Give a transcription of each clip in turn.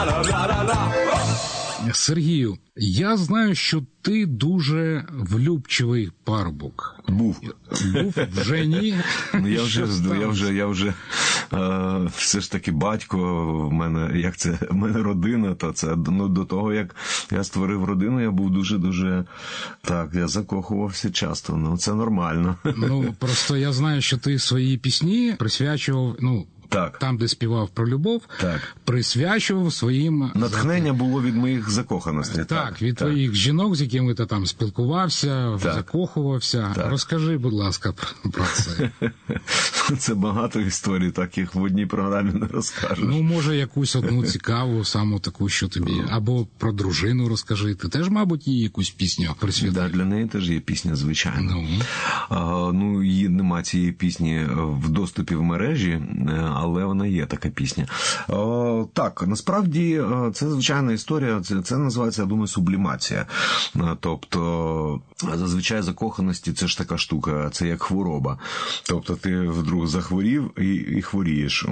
Сергію, я знаю, що ти дуже влюбчивий парубок. Був вже ні. Я вже все ж таки батько, в мене родина, то це до того, як я створив родину, я був дуже я закохувався часто, це нормально. Просто я знаю, що ти свої пісні присвячував, так. Там, де співав про любов, так. Присвячував своїм... Натхнення було від моїх закоханостей. Так, від твоїх жінок, з якими ти там спілкувався, закохувався. Так. Розкажи, будь ласка, про це. Це багато історій, таких в одній програмі не розкажеш. Може, якусь одну цікаву, саму таку, що тобі... Або про дружину розкажи. Ти теж, мабуть, їй якусь пісню присвятив? Так, для неї теж є пісня, звичайно. Її нема цієї пісні в доступі в мережі, але вона є, така пісня. Так, насправді, це звичайна історія, це називається, я думаю, сублімація. Тобто, зазвичай закоханості – це ж така штука, це як хвороба. Тобто, ти вдруг захворів і хворієш.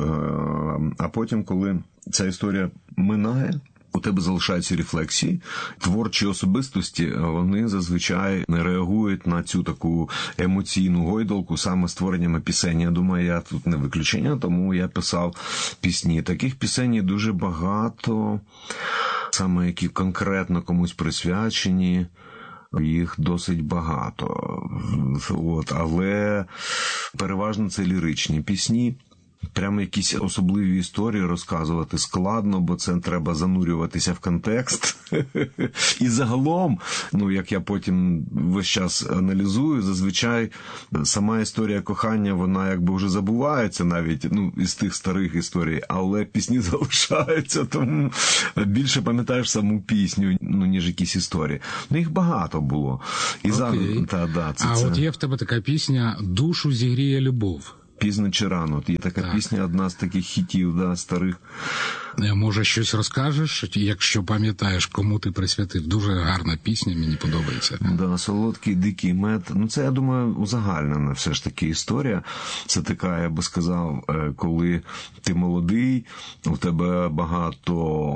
А потім, коли ця історія минає, у тебе залишаються рефлексії. Творчі особистості, вони зазвичай не реагують на цю таку емоційну гойдалку саме створеннями пісень. Я думаю, я тут не виключення, тому я писав пісні. Таких пісень дуже багато, саме які конкретно комусь присвячені. Їх досить багато. Але переважно це ліричні пісні. Прямо якісь особливі історії розказувати складно, бо це треба занурюватися в контекст. І загалом, як я потім весь час аналізую, зазвичай сама історія кохання, вона якби вже забувається навіть, із тих старих історій, але пісні залишаються, тому більше пам'ятаєш саму пісню, ніж якісь історії. Їх багато було. От є в тебе така пісня «Душу зігріє любов». Пізно чи рано. Є така пісня, одна з таких хітів, старих. Може, щось розкажеш, якщо пам'ятаєш, кому ти присвятив? Дуже гарна пісня, мені подобається. «Солодкий дикий мед». Це, я думаю, узагальнена все ж таки історія. Це така, я би сказав, коли ти молодий, у тебе багато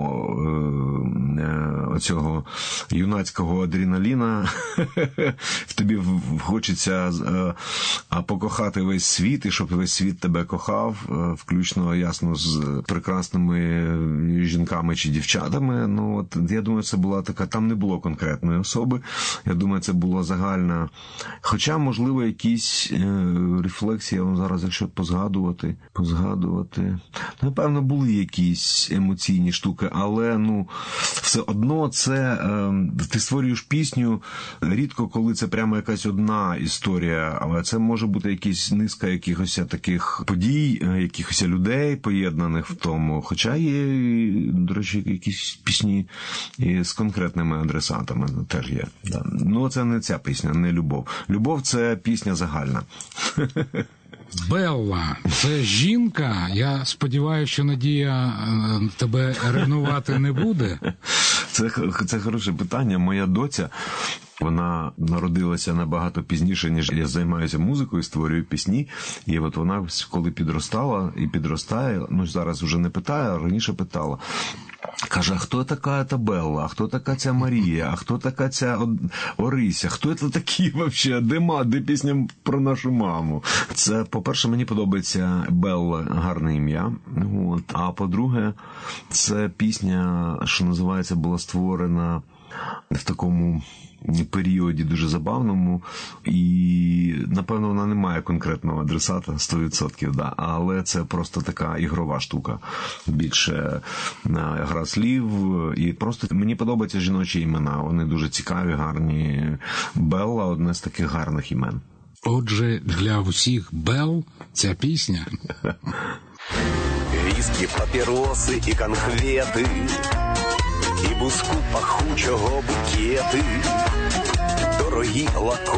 оцього юнацького адреналіна, в тобі хочеться покохати весь світ, і щоб весь світ тебе кохав, включно, ясно, з прекрасними жінками чи дівчатами. Я думаю, це була така, там не було конкретної особи. Я думаю, це була загальна. Хоча, можливо, якісь рефлексії, я вам зараз, якщо позгадувати. Напевно, були якісь емоційні штуки, але, все одно це, ти створюєш пісню, рідко, коли це прямо якась одна історія, але це може бути якась низка якихось таких подій, якихось людей поєднаних в тому. Хоча є, до речі, якісь пісні з конкретними адресатами теж є. Це не ця пісня, не «Любов». «Любов» – це пісня загальна. Белла, це жінка. Я сподіваюся, що Надія тебе ревнувати не буде. Це хороше питання. Моя доця, вона народилася набагато пізніше, ніж я займаюся музикою, створюю пісні. І вона, коли підростала і підростає, зараз вже не питає, а раніше питала. Каже, а хто така ця Белла, а хто така ця Марія, а хто така ця Орися, хто це такі взагалі, де пісня про нашу маму? Це, по-перше, мені подобається Белла, гарне ім'я, а по-друге, це пісня, що називається, була створена в такому періоді дуже забавному, і, напевно, вона не має конкретного адресата 100%, але це просто така ігрова штука. Більше гра слів, і просто мені подобаються жіночі імена, вони дуже цікаві, гарні. Белла – одне з таких гарних імен. Отже, для усіх Белл ця пісня. Віскі, папіроси і конквети, і буску пахучого букети, дорогі лакони.